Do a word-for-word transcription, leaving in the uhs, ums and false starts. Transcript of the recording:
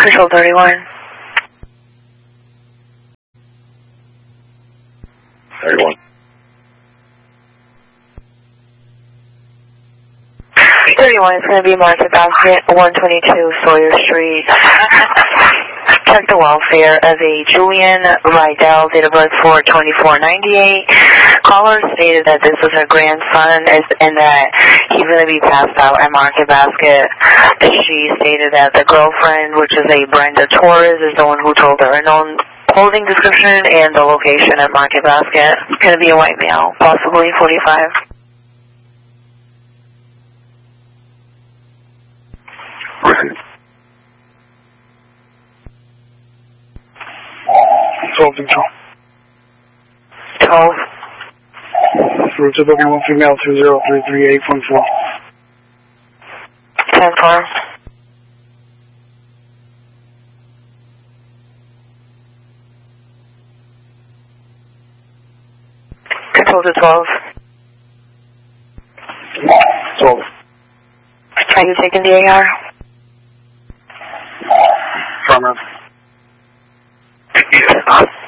Control thirty-one. thirty-one. thirty-one is going to be marked basket one twenty-two Sawyer Street. Check the welfare of a Julian Rydell, date of birth four twenty-four ninety-eight. Caller stated that this was her grandson and that he's going to be passed out at Market Basket. She stated that the girlfriend, which is a Brenda Torres, is the one who told her her known holding description and the location at Market Basket. It's going to be a white male, possibly forty-five. twelve control. twelve. Route to booking one female two zero three three eight one four. ten four. Control to twelve. twelve. Are you taking the A R? Affirmative.